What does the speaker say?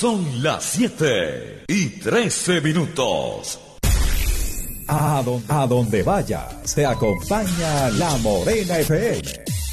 Son las 7:13. A donde vayas, te acompaña La Morena FM.